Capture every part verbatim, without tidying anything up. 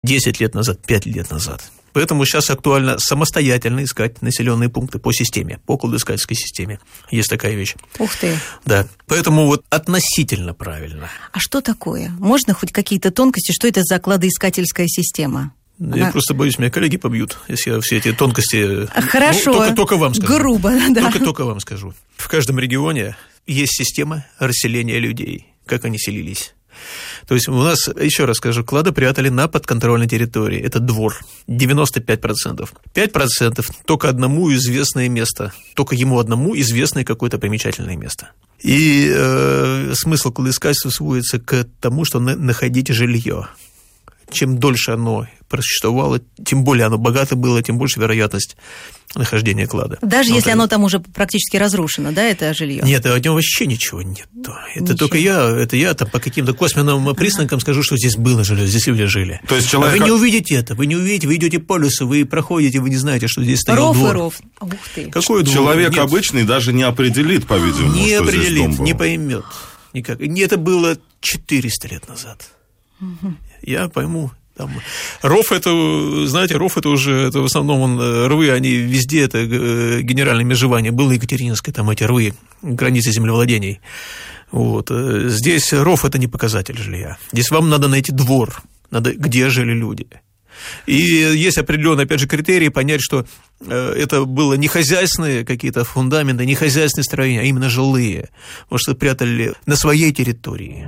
десять лет назад, пять лет назад. Поэтому сейчас актуально самостоятельно искать населенные пункты по системе, по кладоискательской системе. Есть такая вещь. Ух ты. Да. Поэтому вот относительно правильно. А что такое? Можно хоть какие-то тонкости? Что это за кладоискательская система? Я Она... просто боюсь, меня коллеги побьют, если я все эти тонкости... Хорошо. Ну, только, только вам скажу. Грубо, да. Только, только вам скажу. В каждом регионе есть система расселения людей, как они селились. То есть у нас, еще раз скажу, клады прятали на подконтрольной территории. Это двор. девяносто пять процентов. пять процентов только одному известное место. Только ему одному известное какое-то примечательное место. И э, смысл кладоискательства сводится к тому, что на- находить жилье. Чем дольше оно просуществовало, тем более оно богато было, тем больше вероятность нахождения клада. Даже вот если это... оно там уже практически разрушено, да, это жилье? Нет, от него вообще ничего нет. Это ничего. Только я, это я там по каким-то косвенным признакам ага. скажу, что здесь было жилье, здесь люди жили. То есть человек... А вы не увидите это, вы не увидите, вы идете по лесу, вы проходите, вы не знаете, что здесь стоял ров двор. И ров. Ух ты. Какой двор? Человек нет. обычный даже не определит, по-видимому, не что определит, здесь дом был. Не поймет никак. Это было четыреста лет назад. Угу. Я пойму. Там, ров это, знаете, ров это уже, это в основном он, рвы, они везде, это генеральное межевание, было Екатерининское, там эти рвы, границы землевладений. Вот. Здесь ров это не показатель жилья. Здесь вам надо найти двор, надо, где жили люди. И есть определенные, опять же, критерии понять, что это было не хозяйственные какие-то фундаменты, не хозяйственные строения, а именно жилые, потому что прятали на своей территории.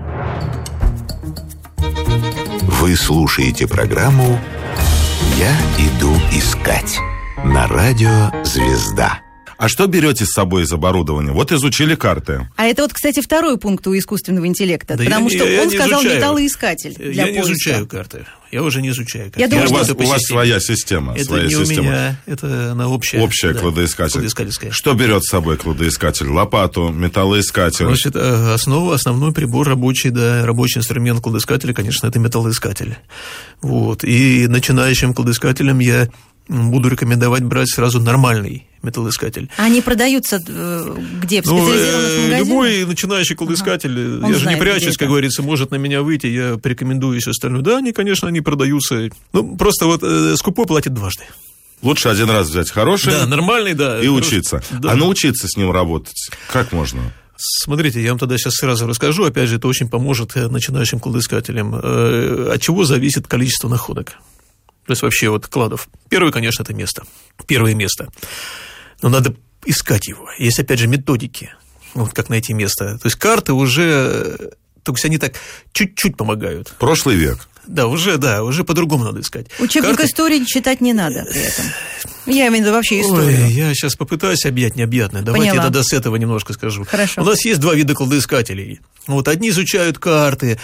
Вы слушаете программу «Я иду искать» на радио «Звезда». А что берете с собой из оборудования? Вот изучили карты. А это вот, кстати, второй пункт у искусственного интеллекта, да потому я, что я он сказал изучаю. Металлоискатель для Я поиска. не изучаю карты. Я уже не изучаю карты. Я думаю, у вас, что... у вас своя система. Это своя не система. у меня, это она общая. Общая да, кладоискатель. кладоискательская. Что берет с собой кладоискатель? Лопату, металлоискатель? Значит, основа, основной прибор рабочий, да, рабочий инструмент кладоискателя, конечно, это металлоискатель. Вот. И начинающим кладоискателям я буду рекомендовать брать сразу нормальный металлоискатель. Они продаются где? В специализированных ну, магазинах? Любой начинающий кладоискатель, ага. я же не прячусь, как говорится, может на меня выйти, я порекомендую все остальное. Да, они, конечно, они продаются. Ну, просто вот э, скупой платит дважды. Лучше один раз взять хороший. Да, нормальный, да. И учиться. Да. А научиться с ним работать как можно? Смотрите, я вам тогда сейчас сразу расскажу. Опять же, это очень поможет начинающим кладоискателям. От чего зависит количество находок? То есть вообще вот кладов. Первое, конечно, это место. Первое место. Но надо искать его. Есть, опять же, методики. Вот как найти место. То есть карты уже... То есть они так чуть-чуть помогают. Прошлый век. Да, уже, да, уже по-другому надо искать. Учебник карты... истории читать не надо при этом. Я имею в виду вообще историю. Ой, я сейчас попытаюсь объять необъятное. Давайте Поняла. я тогда с этого немножко скажу. Хорошо. У нас есть два вида кладоискателей. Вот одни изучают карты,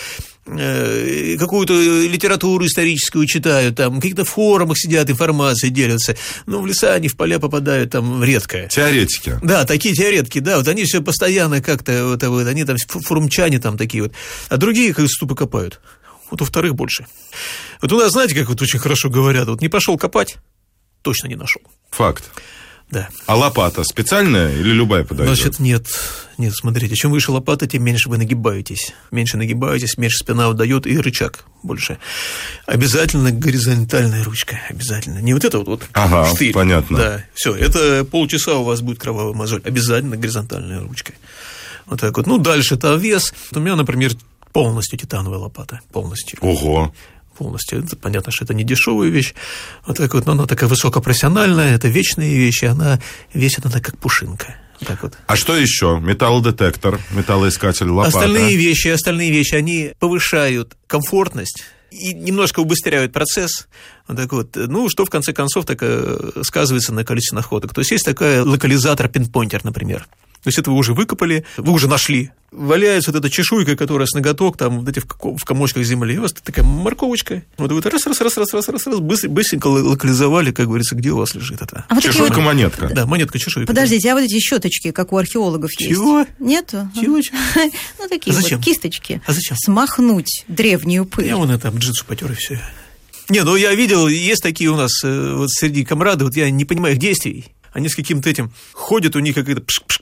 э, какую-то литературу историческую читают, там, в каких-то форумах сидят, информацией делятся. Но в леса они в поля попадают там редко. Теоретики. Да, такие теоретики, да. Вот они все постоянно как-то, вот, вот, они там форумчане там такие вот. А другие как ступы копают. Вот у вторых больше. Вот у нас, знаете, как вот очень хорошо говорят, вот не пошел копать, точно не нашел. Факт. Да. А лопата специальная или любая подойдет? Значит, нет, нет, смотрите, чем выше лопата, тем меньше вы нагибаетесь. Меньше нагибаетесь, меньше спина выдает и рычаг больше. Обязательно горизонтальная ручка, обязательно. Не вот это вот, вот ага, штырь. Понятно. Да, все, это полчаса у вас будет кровавая мозоль. Обязательно горизонтальная ручка. Вот так вот. Ну, дальше это вес. У меня, например, полностью титановая лопата, полностью. Ого! Полностью. Это, понятно, что это не дешевая вещь. Вот так вот, но она такая высокопрофессиональная, это вечные вещи, она весит она как пушинка. Так вот. А что еще? Металлодетектор, металлоискатель, лопата. Остальные вещи, остальные вещи, они повышают комфортность и немножко убыстряют процесс. Вот так вот. Ну, что в конце концов так сказывается на количестве находок. То есть есть такой локализатор пинпоинтер, например. То есть это вы уже выкопали, вы уже нашли. Валяется вот эта чешуйка, которая с ноготок, там, вот эти в комочках земли. И у вас такая морковочка. Вот вы раз-раз-раз-раз-раз-раз-раз быстренько локализовали, как говорится, где у вас лежит это. А вот чешуйка-монетка. Да, монетка-чешуйка. Подождите, да. А вот эти щеточки, как у археологов есть? Чего? Нету? Чего? Ну, такие а вот кисточки. А зачем? Смахнуть древнюю пыль. Я вон это джинсу потер и все. Не, ну я видел, есть такие у нас вот среди комрады, вот я не понимаю их действий. Они с каким-то этим ходят, у них какая-то пшк-пшк-пшк.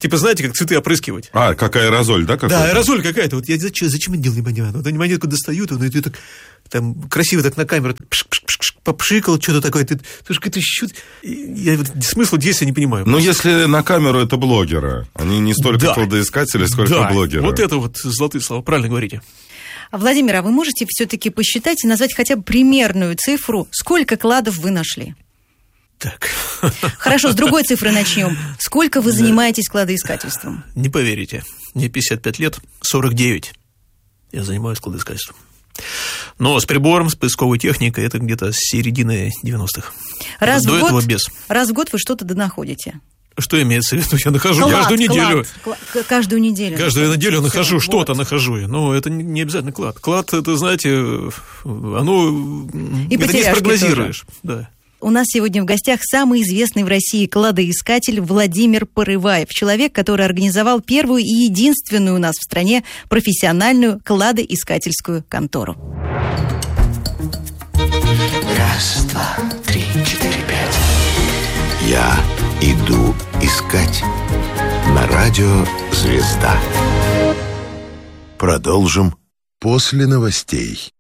Типа, знаете, как цветы опрыскивать. А, как аэрозоль, да? Какой-то? Да, аэрозоль какая-то. Вот я зачем, зачем это делаю, не понимаю. Вот они монетку достают, и ты так там красиво так на камеру попшикал, что-то такое. Ты слушай, какой-то щут. Я вот смысла действия не понимаю. Ну, если на камеру это блогеры. Они не столько да. кладоискатели, сколько да. блогеры. Вот это вот золотые слова, правильно говорите. Владимир, а вы можете все-таки посчитать и назвать хотя бы примерную цифру, сколько кладов вы нашли? Так. Хорошо, с другой цифры начнем. Сколько вы занимаетесь кладоискательством? Не поверите, мне пятьдесят пять лет, сорок девять я занимаюсь кладоискательством. Но с прибором, с поисковой техникой это где-то с середины девяностых. Раз До в этого год, без. Раз в год вы что-то донаходите? Что имеется в виду? Я нахожу клад, каждую неделю. Клад, клад, каждую неделю. Каждую неделю нахожу, вот. Что-то нахожу. Но это не обязательно клад. Клад, это, знаете, оно... И это не спрогнозируешь. Да. У нас сегодня в гостях самый известный в России кладоискатель Владимир Порываев. Человек, который организовал первую и единственную у нас в стране профессиональную кладоискательскую контору. Раз, два, три, четыре, пять. Я иду искать. На радио «Звезда». Продолжим после новостей.